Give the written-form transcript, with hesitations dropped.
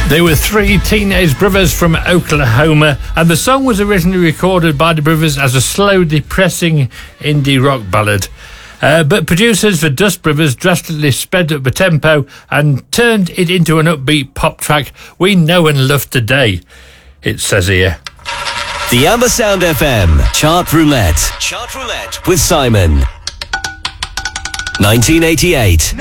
They were three teenage brothers from Oklahoma, and the song was originally recorded by the brothers as a slow, depressing indie rock ballad. But producers, the Dust Brothers, drastically sped up the tempo and turned it into an upbeat pop track we know and love today, it says here. The Amber Sound FM Chart Roulette. Chart Roulette with Simon. 1988.